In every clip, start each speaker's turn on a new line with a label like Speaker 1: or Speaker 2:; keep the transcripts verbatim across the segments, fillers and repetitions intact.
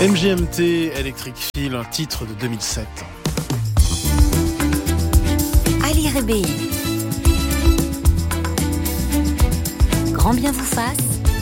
Speaker 1: M G M T, Electric Feel, un titre de deux mille sept.
Speaker 2: Ali Rebéi. Grand bien vous fasse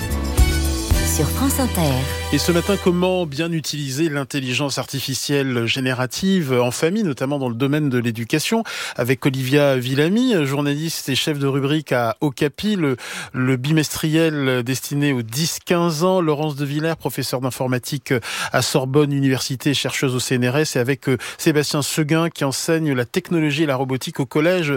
Speaker 2: sur France Inter.
Speaker 1: Et ce matin, comment bien utiliser l'intelligence artificielle générative en famille, notamment dans le domaine de l'éducation, avec Olivia Villamy, journaliste et chef de rubrique à Okapi, le, le bimestriel destiné aux dix quinze ans, Laurence de Villers, professeur d'informatique à Sorbonne Université, chercheuse au C N R S, et avec Sébastien Seguin qui enseigne la technologie et la robotique au collège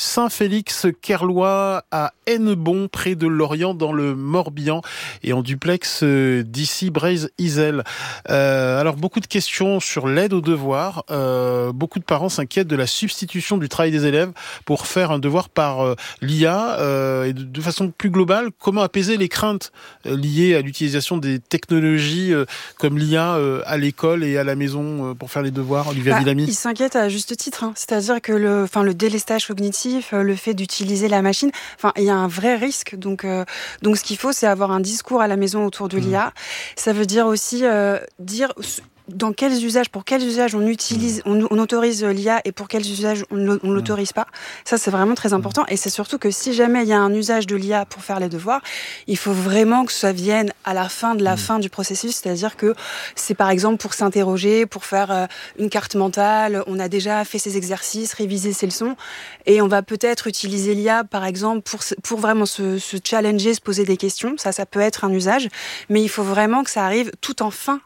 Speaker 1: Saint-Félix-Kerlois à Hennebon, près de Lorient, dans le Morbihan, et en duplex d'ici Breiz-Isel. Euh, alors, beaucoup de questions sur l'aide aux devoirs. Euh, beaucoup de parents s'inquiètent de la substitution du travail des élèves pour faire un devoir par euh, l'I A. Euh, et de, de façon plus globale, comment apaiser les craintes euh, liées à l'utilisation des technologies euh, comme l'I A euh, à l'école et à la maison euh, pour faire les devoirs, Olivia bah, Villamy?
Speaker 3: Ils s'inquiètent à juste titre. Hein. C'est-à-dire que le, enfin, le délestage cognitif, le fait d'utiliser la machine, enfin, il y a un vrai risque. Donc, euh, donc ce qu'il faut, c'est avoir un discours à la maison autour de l'I A. Mmh. Ça veut dire aussi euh, dire dans quels usages, pour quels usages on utilise, on, on autorise l'I A et pour quels usages on ne l'autorise pas. Ça, c'est vraiment très important. Et c'est surtout que si jamais il y a un usage de l'I A pour faire les devoirs, il faut vraiment que ça vienne à la fin de la mmh. fin du processus. C'est-à-dire que c'est par exemple pour s'interroger, pour faire euh, une carte mentale. On a déjà fait ces exercices, révisé ces leçons. Et on va peut-être utiliser l'I A, par exemple, pour, pour vraiment se, se challenger, se poser des questions. Ça, ça peut être un usage. Mais il faut vraiment que ça arrive tout en fin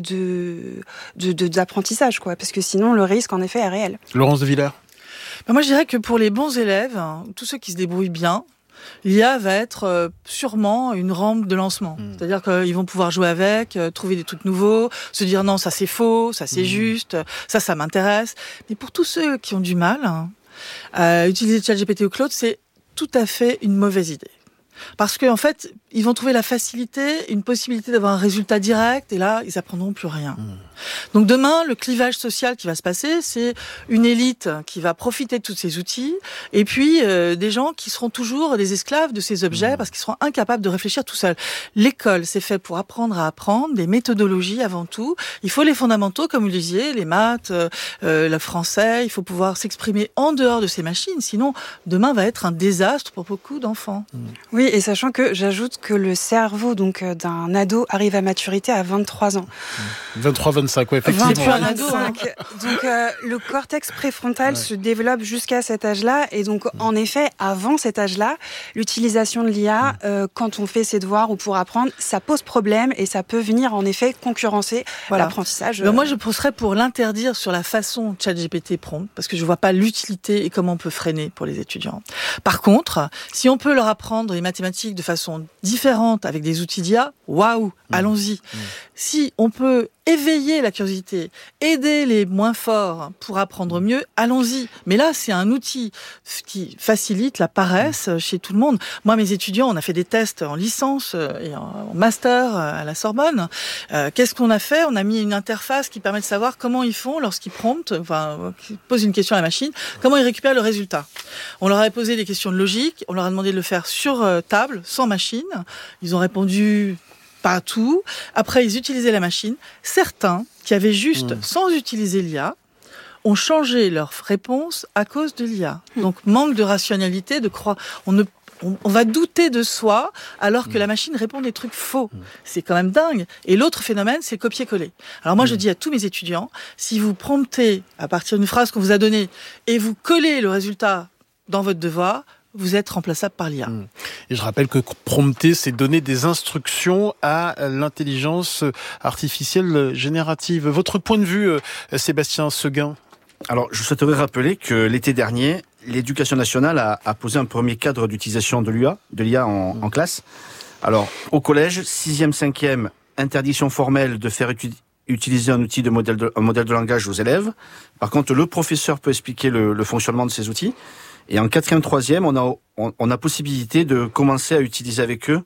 Speaker 3: De, de, de, d'apprentissage, quoi, parce que sinon le risque en effet est réel.
Speaker 1: Laurence de Villers.
Speaker 4: Ben moi je dirais que pour les bons élèves, tous ceux qui se débrouillent bien, l'I A va être euh, sûrement une rampe de lancement. Mmh. C'est-à-dire qu'ils vont pouvoir jouer avec, euh, trouver des trucs nouveaux, se dire non, ça c'est faux, ça c'est mmh. juste, ça ça m'intéresse. Mais pour tous ceux qui ont du mal, hein, euh, utiliser ChatGPT ou Claude, c'est tout à fait une mauvaise idée. Parce qu'en fait, ils vont trouver la facilité, une possibilité d'avoir un résultat direct, et là, ils apprendront plus rien. Mmh. Donc demain, le clivage social qui va se passer, c'est une élite qui va profiter de tous ces outils, et puis euh, des gens qui seront toujours des esclaves de ces objets, mmh. parce qu'ils seront incapables de réfléchir tout seuls. L'école, c'est fait pour apprendre à apprendre, des méthodologies avant tout. Il faut les fondamentaux, comme vous le disiez, les maths, euh, le français, il faut pouvoir s'exprimer en dehors de ces machines, sinon demain va être un désastre pour beaucoup d'enfants.
Speaker 3: Mmh. Oui, et sachant que j'ajoute que le cerveau donc d'un ado arrive à maturité à vingt-trois ans.
Speaker 1: vingt-trois vingt-cinq, ouais, effectivement.
Speaker 3: vingt-trois vingt-cinq. Donc euh, le cortex préfrontal ouais. se développe jusqu'à cet âge-là, et donc mmh. en effet, avant cet âge-là, l'utilisation de l'I A, mmh. euh, quand on fait ses devoirs ou pour apprendre, ça pose problème et ça peut venir en effet concurrencer voilà. l'apprentissage.
Speaker 4: Euh... Moi, je serais pour l'interdire sur la façon ChatGPT prompt, parce que je vois pas l'utilité et comment on peut freiner pour les étudiants. Par contre, si on peut leur apprendre les mathématiques de façon différente avec des outils d'I A, waouh, mmh. allons-y. Mmh. Si on peut éveiller la curiosité, aider les moins forts pour apprendre mieux, allons-y. Mais là, c'est un outil qui facilite la paresse chez tout le monde. Moi, mes étudiants, on a fait des tests en licence et en master à la Sorbonne. Euh, qu'est-ce qu'on a fait? On a mis une interface qui permet de savoir comment ils font lorsqu'ils promptent, enfin, qu'ils posent une question à la machine, comment ils récupèrent le résultat. On leur avait posé des questions de logique, on leur a demandé de le faire sur table, sans machine. Ils ont répondu pas tout. Après, ils utilisaient la machine. Certains, qui avaient juste, mmh. sans utiliser l'I A, ont changé leur réponse à cause de l'I A. Mmh. Donc, manque de rationalité, de croire... On ne On, on va douter de soi alors que mmh. la machine répond des trucs faux. Mmh. C'est quand même dingue. Et l'autre phénomène, c'est le copier-coller. Alors moi, mmh. je dis à tous mes étudiants, si vous promptez à partir d'une phrase qu'on vous a donnée et vous collez le résultat dans votre devoir, vous êtes remplaçable par l'I A. Mmh.
Speaker 1: Et je rappelle que prompter, c'est donner des instructions à l'intelligence artificielle générative. Votre point de vue, Sébastien Seguin?
Speaker 5: Alors, je souhaiterais rappeler que l'été dernier, l'Éducation nationale a, a posé un premier cadre d'utilisation de l'I A, de l'I A en, mmh. en classe. Alors, au collège, sixième, cinquième, interdiction formelle de faire uti- utiliser un outil de modèle de, un modèle de langage aux élèves. Par contre, le professeur peut expliquer le, le fonctionnement de ces outils. Et en quatrième, troisième, on a, on, on a possibilité de commencer à utiliser avec eux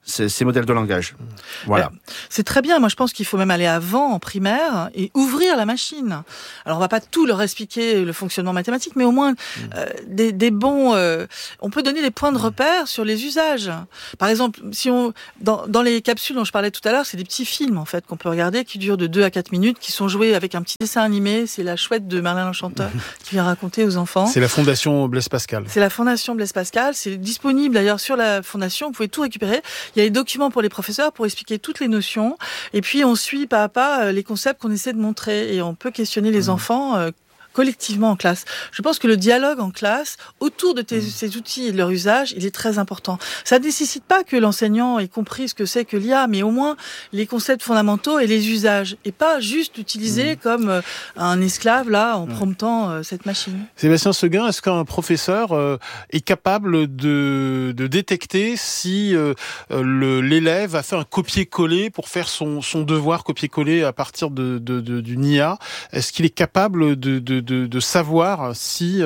Speaker 5: ces, ces modèles de langage. Voilà.
Speaker 4: C'est très bien. Moi, je pense qu'il faut même aller avant, en primaire, et ouvrir la machine. Alors, on va pas tout leur expliquer le fonctionnement mathématique, mais au moins euh, des, des bons. Euh, on peut donner des points de repère sur les usages. Par exemple, si on dans, dans les capsules dont je parlais tout à l'heure, c'est des petits films en fait qu'on peut regarder qui durent de deux à quatre minutes, qui sont joués avec un petit dessin animé. C'est la chouette de Merlin l'Enchanteur qui vient raconter aux enfants.
Speaker 1: C'est la Fondation Blaise Pascal.
Speaker 4: C'est la Fondation Blaise Pascal. C'est disponible d'ailleurs sur la Fondation. Vous pouvez tout récupérer. Il y a les documents pour les professeurs pour expliquer toutes les notions. Et puis, on suit pas à pas les concepts qu'on essaie de montrer. Et on peut questionner les mmh. enfants euh, collectivement en classe. Je pense que le dialogue en classe, autour de tes, mmh. ces outils et de leur usage, il est très important. Ça ne nécessite pas que l'enseignant ait compris ce que c'est que l'I A, mais au moins les concepts fondamentaux et les usages. Et pas juste l'utiliser mmh. comme euh, un esclave, là, en mmh. promptant euh, cette machine.
Speaker 1: Sébastien Seguin, est-ce qu'un professeur euh, est capable de, de détecter si euh, le, l'élève a fait un copier-coller pour faire son, son devoir copier-coller à partir de, de, de, d'une I A? Est-ce qu'il est capable de, de De, de savoir si,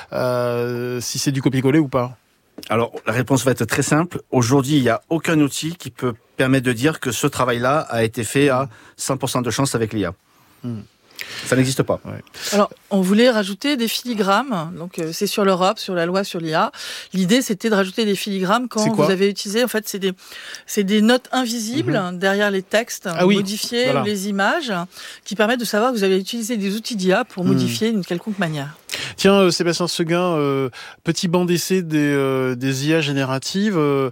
Speaker 1: euh, si c'est du copier-coller ou pas?
Speaker 5: Alors, la réponse va être très simple. Aujourd'hui, il n'y a aucun outil qui peut permettre de dire que ce travail-là a été fait à cent pour cent de chance avec l'I A. Hmm. Ça n'existe pas.
Speaker 1: Ouais.
Speaker 4: Alors, on voulait rajouter des filigrammes. Donc, euh, c'est sur l'Europe, sur la loi sur l'I A. L'idée, c'était de rajouter des filigrammes quand vous avez utilisé. En fait, c'est des, c'est des notes invisibles mm-hmm. derrière les textes
Speaker 1: ah oui.
Speaker 4: modifiés
Speaker 1: voilà.
Speaker 4: ou les images qui permettent de savoir que vous avez utilisé des outils d'I A pour modifier mm. d'une quelconque manière.
Speaker 1: Tiens, euh, Sébastien Seguin, euh, petit banc d'essai des, euh, des I A génératives. Euh,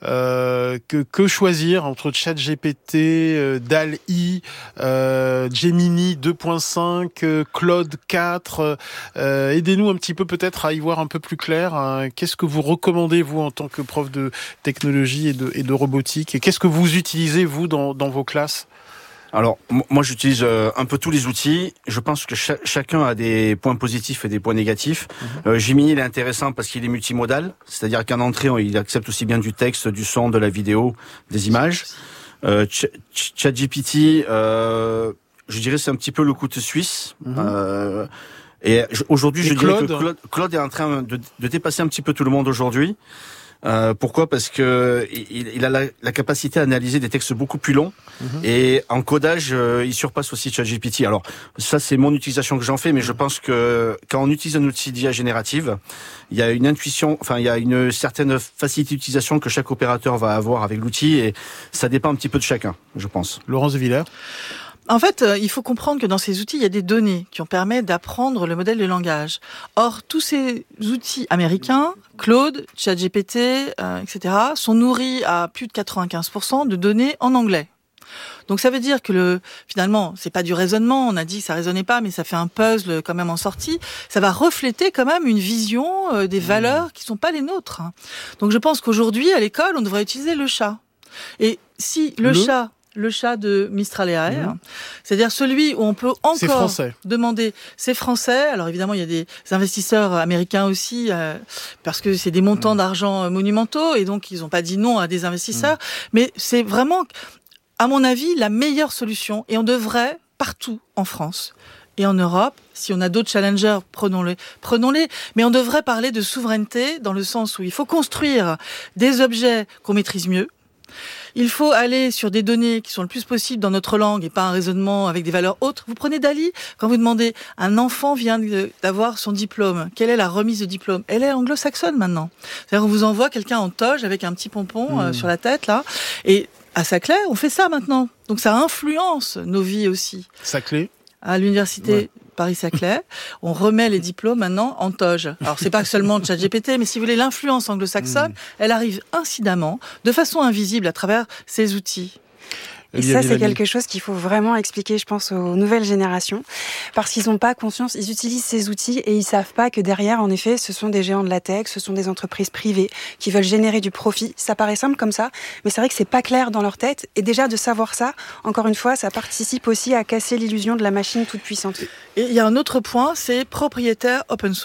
Speaker 1: euh, que, que choisir entre ChatGPT, euh, D A L L-I, euh, Gemini deux point cinq, euh, Claude quatre. Euh, aidez-nous un petit peu peut-être à y voir un peu plus clair. Hein. Qu'est-ce que vous recommandez, vous, en tant que prof de technologie et de, et de robotique? Et qu'est-ce que vous utilisez, vous, dans, dans vos classes?
Speaker 5: Alors, moi, j'utilise euh, un peu tous les outils. Je pense que cha- chacun a des points positifs et des points négatifs. Mmh. Euh, Gemini, il est intéressant parce qu'il est multimodal. C'est-à-dire qu'en entrée, il accepte aussi bien du texte, du son, de la vidéo, des images. Euh, Ch- Ch- ChatGPT, euh, je dirais c'est un petit peu le couteau suisse. Mmh. Euh, et je, aujourd'hui, et je Claude. dirais que Claude, Claude est en train de, de dépasser un petit peu tout le monde aujourd'hui. Euh, pourquoi? Parce que il, il a la, la capacité à analyser des textes beaucoup plus longs mmh. et en codage, euh, il surpasse aussi ChatGPT. Alors ça, c'est mon utilisation que j'en fais, mais je pense que quand on utilise un outil d'I A générative, il y a une intuition, enfin il y a une certaine facilité d'utilisation que chaque opérateur va avoir avec l'outil et ça dépend un petit peu de chacun, je pense.
Speaker 1: Laurence de Villers.
Speaker 4: En fait, il faut comprendre que dans ces outils, il y a des données qui ont permis d'apprendre le modèle de langage. Or, tous ces outils américains, Claude, ChatGPT, euh, et cetera, sont nourris à plus de quatre-vingt-quinze pour cent de données en anglais. Donc ça veut dire que le finalement, c'est pas du raisonnement, on a dit que ça raisonnait pas, mais ça fait un puzzle quand même en sortie. Ça va refléter quand même une vision euh, des valeurs qui sont pas les nôtres. Donc je pense qu'aujourd'hui, à l'école, on devrait utiliser le chat. Et si le, le... chat... Le chat de Mistral A I, mmh. c'est-à-dire celui où on peut encore demander. C'est français. Alors évidemment, il y a des investisseurs américains aussi, euh, parce que c'est des montants mmh. d'argent monumentaux, et donc ils n'ont pas dit non à des investisseurs. Mmh. Mais c'est vraiment, à mon avis, la meilleure solution. Et on devrait, partout en France et en Europe, si on a d'autres challengers, prenons-les, prenons-les. Mais on devrait parler de souveraineté dans le sens où il faut construire des objets qu'on maîtrise mieux. Il faut aller sur des données qui sont le plus possible dans notre langue et pas un raisonnement avec des valeurs autres. Vous prenez D A L L-I, quand vous demandez, un enfant vient de, d'avoir son diplôme, quelle est la remise de diplôme? Elle est anglo-saxonne maintenant. C'est-à-dire qu'on vous envoie quelqu'un en toge avec un petit pompon mmh. euh, sur la tête, là. Et à Saclay, on fait ça maintenant. Donc ça influence nos vies aussi.
Speaker 1: Saclay?
Speaker 4: À l'université... Ouais. Paris-Saclay, on remet les diplômes maintenant en toge. Alors c'est pas seulement ChatGPT, mais si vous voulez, l'influence anglo-saxonne, mmh. elle arrive incidemment, de façon invisible, à travers ces outils.
Speaker 3: Et ça, c'est quelque chose qu'il faut vraiment expliquer, je pense, aux nouvelles générations, parce qu'ils n'ont pas conscience, ils utilisent ces outils et ils savent pas que derrière, en effet, ce sont des géants de la tech, ce sont des entreprises privées qui veulent générer du profit. Ça paraît simple comme ça, mais c'est vrai que c'est pas clair dans leur tête. Et déjà, de savoir ça, encore une fois, ça participe aussi à casser l'illusion de la machine toute puissante.
Speaker 4: Et il y a un autre point, c'est propriétaire open source.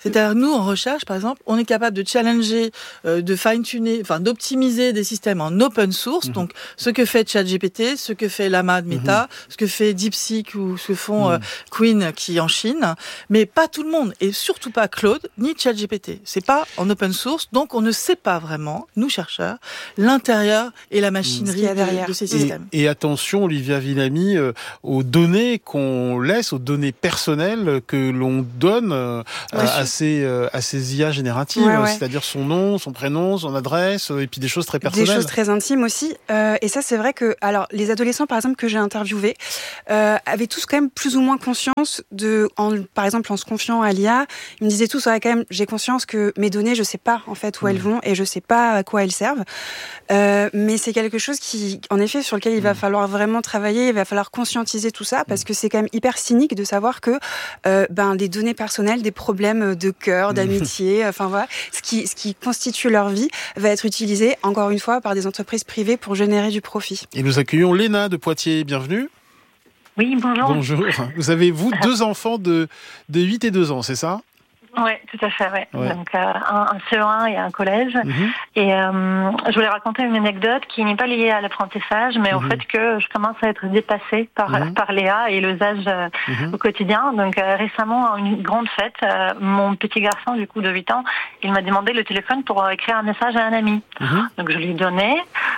Speaker 4: C'est-à-dire, nous, en recherche, par exemple, on est capable de challenger, euh, de fine-tuner, enfin, d'optimiser des systèmes en open source. Mmh. Donc, ce que fait ChatGPT, ce que fait Llama de Meta, mmh. ce que fait DeepSeek ou ce que font euh, Queen qui est en Chine. Mais pas tout le monde. Et surtout pas Claude, ni ChatGPT. C'est pas en open source. Donc, on ne sait pas vraiment, nous, chercheurs, l'intérieur et la machinerie mmh. de, de ces systèmes.
Speaker 1: Et, et attention, Olivia Villamy, euh, aux données qu'on laisse, aux données personnelles que l'on donne euh, ouais, à, à, ces, euh, à ces I A génératives, ouais, ouais. c'est-à-dire son nom, son prénom, son adresse, euh, et puis des choses très personnelles.
Speaker 3: Des choses très intimes aussi. Euh, et ça, c'est vrai que, alors, les adolescents, par exemple, que j'ai interviewés, euh, avaient tous quand même plus ou moins conscience de, en, par exemple, en se confiant à l'I A, ils me disaient tous, ouais, quand même, j'ai conscience que mes données, je sais pas en fait où mmh. elles vont et je sais pas à quoi elles servent. Euh, mais c'est quelque chose qui, en effet, sur lequel il va mmh. falloir vraiment travailler, il va falloir conscientiser tout ça, parce que c'est quand même hyper cynique de savoir que euh, ben, les données personnelles, des problèmes de cœur, d'amitié, enfin voilà, ce qui, ce qui constitue leur vie va être utilisé, encore une fois, par des entreprises privées pour générer du profit.
Speaker 1: Et nous accueillons Léna de Poitiers, bienvenue.
Speaker 6: Oui, bonjour.
Speaker 1: Bonjour. Vous avez, vous, deux enfants de, de huit et deux ans, c'est ça ?
Speaker 6: Oui, tout à fait, ouais. ouais. Donc euh, un, un C E un et un collège. Mm-hmm. Et euh, je voulais raconter une anecdote qui n'est pas liée à l'apprentissage, mais mm-hmm. au fait que je commence à être dépassée par, mm-hmm. par Léa et l'usage euh, mm-hmm. au quotidien. Donc euh, récemment, à une grande fête, euh, mon petit garçon, du coup de huit ans, il m'a demandé le téléphone pour écrire un message à un ami. Mm-hmm. Donc je lui ai donné.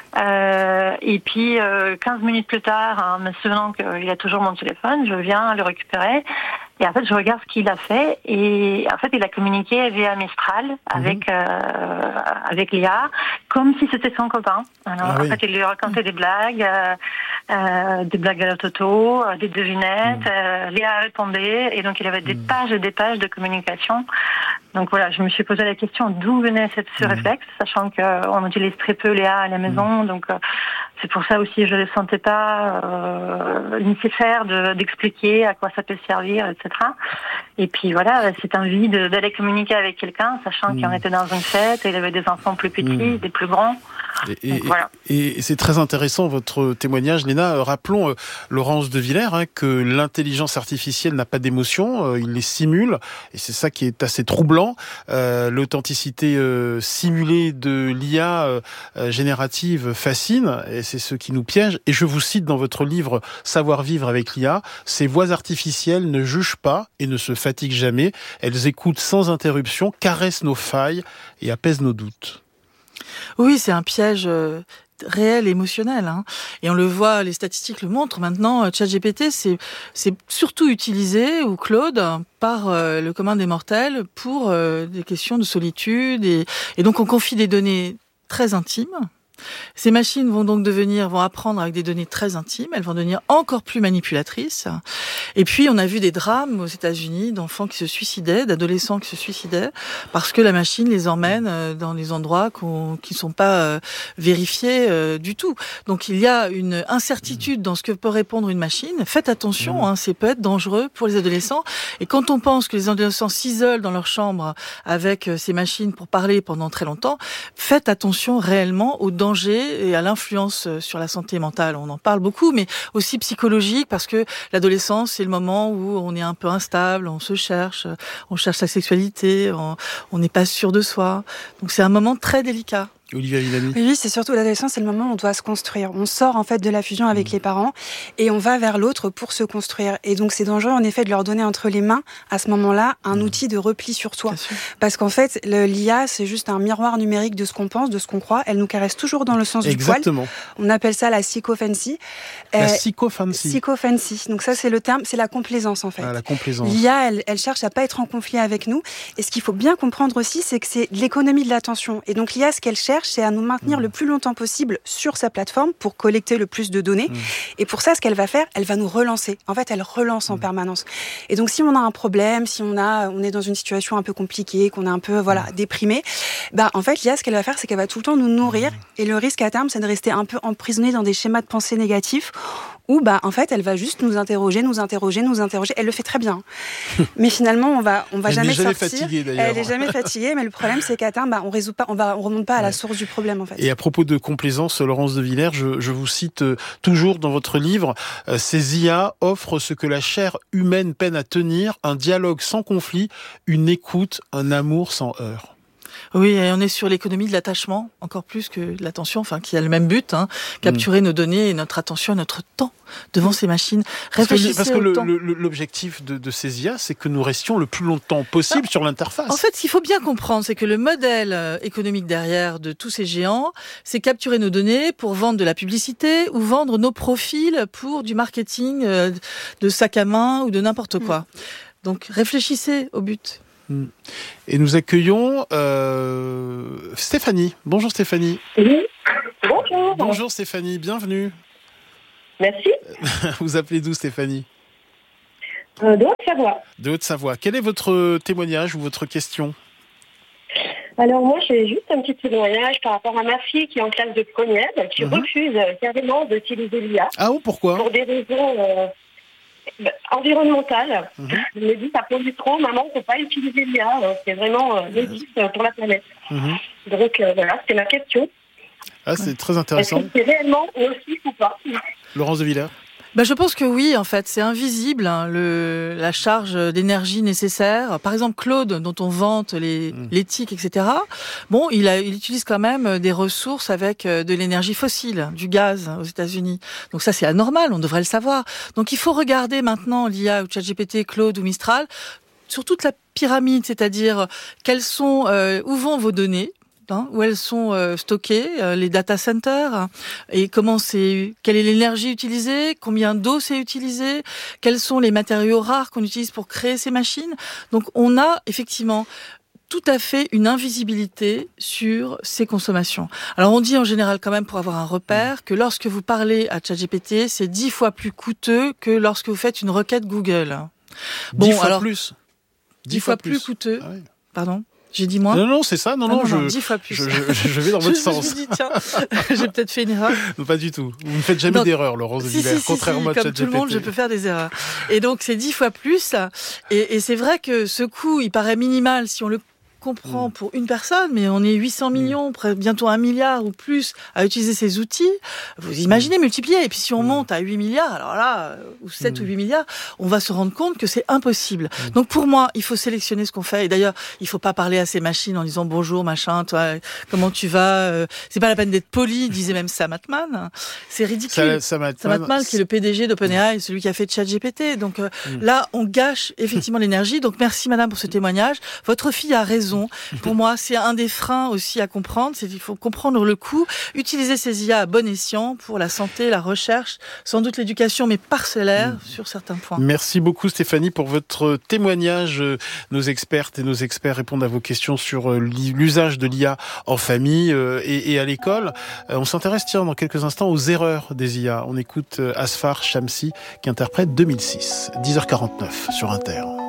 Speaker 6: Euh, et puis euh, quinze minutes plus tard, en me souvenant qu'il a toujours mon téléphone, je viens le récupérer. Et en fait, je regarde ce qu'il a fait, et en fait, il a communiqué via Mistral avec mmh. euh, avec l'I A, comme si c'était son copain. Alors, ah, en oui. fait, il lui racontait mmh. des blagues, euh, euh, des blagues à la Toto, euh, des devinettes. Mmh. Euh, L'I A répondait, et donc il avait des mmh. pages et des pages de communication. Donc voilà, je me suis posé la question d'où venait cette, ce mmh. réflexe, sachant qu'on utilise très peu l'I A à la maison, mmh. donc euh, c'est pour ça aussi que je ne sentais pas euh, nécessaire de, d'expliquer à quoi ça peut servir, et cetera. Et puis voilà, c'est envie de, d'aller communiquer avec quelqu'un, sachant mmh. qu'on était dans une fête, et il y avait des enfants plus petits, mmh. des plus grands.
Speaker 1: Et, Donc, voilà. et, et c'est très intéressant votre témoignage, Léna. Rappelons, euh, Laurence de Villers, hein, que l'intelligence artificielle n'a pas d'émotion, euh, il les simule, et c'est ça qui est assez troublant. Euh, l'authenticité euh, simulée de l'I A euh, générative fascine, et c'est ce qui nous piège. Et je vous cite dans votre livre « Savoir vivre avec l'I A », ces voix artificielles ne jugent pas et ne se fatiguent jamais. Elles écoutent sans interruption, caressent nos failles et apaisent nos doutes.
Speaker 4: Oui, c'est un piège euh, réel, émotionnel. Hein. Et on le voit, les statistiques le montrent maintenant, ChatGPT, c'est, c'est surtout utilisé, ou Claude, par euh, le commun des mortels pour euh, des questions de solitude. Et, et donc, on confie des données très intimes. Ces machines vont donc devenir, vont apprendre avec des données très intimes, elles vont devenir encore plus manipulatrices. Et puis, on a vu des drames aux États-Unis d'enfants qui se suicidaient, d'adolescents qui se suicidaient, parce que la machine les emmène dans des endroits qu'on, qui ne sont pas euh, vérifiés euh, du tout. Donc, il y a une incertitude dans ce que peut répondre une machine. Faites attention, hein, c'est peut être dangereux pour les adolescents. Et quand on pense que les adolescents s'isolent dans leur chambre avec ces machines pour parler pendant très longtemps, faites attention réellement aux dangers et à l'influence sur la santé mentale. On en parle beaucoup, mais aussi psychologique, parce que l'adolescence, c'est le moment où on est un peu instable, on se cherche, on cherche sa sexualité, on n'est pas sûr de soi. Donc c'est un moment très délicat.
Speaker 1: Olivia Villamy.
Speaker 3: Oui, c'est surtout l'adolescence, c'est le moment où on doit se construire. On sort en fait de la fusion avec mmh. les parents et on va vers l'autre pour se construire. Et donc c'est dangereux en effet de leur donner entre les mains à ce moment-là un mmh. outil de repli sur soi. Parce qu'en fait, le, l'I A, c'est juste un miroir numérique de ce qu'on pense, de ce qu'on croit. Elle nous caresse toujours dans le sens
Speaker 1: Exactement.
Speaker 3: du poil. On appelle ça la psychophancy.
Speaker 1: La euh, psychophancy.
Speaker 3: Psychophancy. Donc ça, c'est le terme, c'est la complaisance en fait.
Speaker 1: Ah, la complaisance.
Speaker 3: L'I A, elle, elle cherche à pas être en conflit avec nous. Et ce qu'il faut bien comprendre aussi, c'est que c'est l'économie de l'attention. Et donc l'I A, ce qu'elle cherche, c'est à nous maintenir le plus longtemps possible sur sa plateforme pour collecter le plus de données. Mmh. Et pour ça, ce qu'elle va faire, elle va nous relancer. En fait, elle relance en mmh. permanence. Et donc, si on a un problème, si on a, on est dans une situation un peu compliquée, qu'on est un peu, voilà, mmh. déprimé, bah, en fait, l'I A, ce qu'elle va faire, c'est qu'elle va tout le temps nous nourrir. Mmh. Et le risque à terme, c'est de rester un peu emprisonné dans des schémas de pensée négatifs où bah en fait elle va juste nous interroger, nous interroger, nous interroger. Elle le fait très bien, mais finalement on va on va
Speaker 1: elle
Speaker 3: jamais
Speaker 1: n'est jamais
Speaker 3: sortir.
Speaker 1: Fatiguée, d'ailleurs.
Speaker 3: Elle est jamais fatiguée, mais le problème c'est qu'à terme bah, on résout pas, on va on remonte pas à la source du problème en fait.
Speaker 1: Et à propos de complaisance, Laurence de Villers, je, je vous cite euh, toujours dans votre livre, euh, ces I A offrent ce que la chair humaine peine à tenir, un dialogue sans conflit, une écoute, un amour sans heurts.
Speaker 4: Oui, et on est sur l'économie de l'attachement, encore plus que de l'attention, enfin, qui a le même but, hein, capturer mmh. nos données et notre attention, notre temps devant ces machines. Réfléchissez
Speaker 1: parce que, parce que
Speaker 4: au
Speaker 1: le,
Speaker 4: temps.
Speaker 1: Le, l'objectif de, de ces I A, c'est que nous restions le plus longtemps possible ah, sur l'interface.
Speaker 4: En fait, ce qu'il faut bien comprendre, c'est que le modèle économique derrière de tous ces géants, c'est capturer nos données pour vendre de la publicité ou vendre nos profils pour du marketing de sac à main ou de n'importe quoi. Mmh. Donc, réfléchissez au but.
Speaker 1: Et nous accueillons euh, Stéphanie. Bonjour Stéphanie.
Speaker 7: Oui. Bonjour.
Speaker 1: Bonjour Stéphanie, bienvenue.
Speaker 7: Merci.
Speaker 1: Vous appelez d'où Stéphanie ?
Speaker 7: euh, De Haute-Savoie.
Speaker 1: De Haute-Savoie. Quel est votre témoignage ou votre question ?
Speaker 7: Alors moi j'ai juste un petit témoignage par rapport à ma fille qui est en classe de première, qui mmh. refuse carrément d'utiliser l'I A.
Speaker 1: Ah bon, pourquoi ?
Speaker 7: Pour des raisons... Euh, environnementale. Mmh. Je me dis, ça pollue trop, maman, il ne faut pas utiliser l'I A, c'est vraiment euh, nocif euh, pour la planète. Mmh. Donc euh, voilà, c'était ma question.
Speaker 1: Ah, c'est très intéressant.
Speaker 7: Est-ce que c'est réellement nocif ou pas ?
Speaker 1: Laurence de Villers ?
Speaker 4: Ben, je pense que oui, en fait, c'est invisible, hein, le, la charge d'énergie nécessaire. Par exemple, Claude, dont on vante les, mmh. l'éthique, et cetera. Bon, il, a, il utilise quand même des ressources avec de l'énergie fossile, du gaz aux États-Unis. Donc ça, c'est anormal, on devrait le savoir. Donc il faut regarder maintenant l'I A ou ChatGPT, Claude ou Mistral sur toute la pyramide, c'est-à-dire quelles sont, euh, où vont vos données. Hein, où elles sont euh, stockées, euh, les data centers, et comment c'est, quelle est l'énergie utilisée, combien d'eau c'est utilisé, quels sont les matériaux rares qu'on utilise pour créer ces machines. Donc on a effectivement tout à fait une invisibilité sur ces consommations. Alors on dit en général quand même pour avoir un repère que lorsque vous parlez à ChatGPT, c'est dix fois plus coûteux que lorsque vous faites une requête Google.
Speaker 1: Bon, dix fois alors, plus.
Speaker 4: Dix, dix fois, fois plus, plus coûteux. Ah oui. Pardon. J'ai dit moins ?
Speaker 1: Non, non, c'est ça. Non, ah non, non, je,
Speaker 4: dix fois plus.
Speaker 1: Je, je, je vais dans votre
Speaker 4: je,
Speaker 1: sens.
Speaker 4: Je me dis, tiens, j'ai peut-être fait une erreur.
Speaker 1: Non, pas du tout. Vous ne faites jamais non, d'erreur, Laurence de
Speaker 4: si,
Speaker 1: Villers,
Speaker 4: si, si,
Speaker 1: contrairement
Speaker 4: si,
Speaker 1: à
Speaker 4: ChatGPT. Comme tout le monde, je peux faire des erreurs. Et donc, c'est dix fois plus. Et, et c'est vrai que ce coût, il paraît minimal si on le comprend mmh. pour une personne, mais on est huit cents millions, mmh. bientôt un milliard ou plus à utiliser ces outils. Vous imaginez, mmh. multiplier. Et puis si on mmh. monte à huit milliards, alors là, ou sept mmh. ou huit milliards, on va se rendre compte que c'est impossible. Mmh. Donc pour moi, il faut sélectionner ce qu'on fait. Et d'ailleurs, il ne faut pas parler à ces machines en disant bonjour, machin, toi, comment tu vas. C'est pas la peine d'être poli, disait même Sam Altman. C'est ridicule.
Speaker 1: Sam Altman,
Speaker 4: qui est le P D G d'OpenAI, celui qui a fait ChatGPT. Donc euh, mmh. là, on gâche effectivement l'énergie. Donc merci madame pour ce témoignage. Votre fille a raison. Pour moi, c'est un des freins aussi à comprendre, c'est qu'il faut comprendre le coût, utiliser ces I A à bon escient pour la santé, la recherche, sans doute l'éducation, mais parcellaire mmh. sur certains points.
Speaker 1: Merci beaucoup Stéphanie pour votre témoignage. Nos expertes et nos experts répondent à vos questions sur l'usage de l'I A en famille et, et à l'école. On s'intéresse tiens, dans quelques instants aux erreurs des I A. On écoute Asfar Shamsi qui interprète deux mille six, dix heures quarante-neuf sur Inter.